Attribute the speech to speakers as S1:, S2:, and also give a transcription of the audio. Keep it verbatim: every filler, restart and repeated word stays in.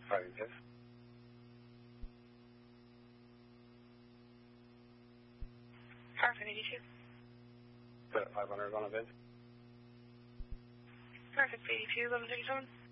S1: Five yes.
S2: Perfect, eighty-two.
S1: The five hundred on a bid.
S2: Perfect, eighty-two, eleven thirty-seven.